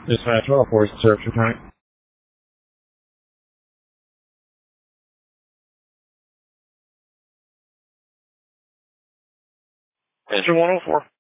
Dispatch 104 is the service returning. Engine 104.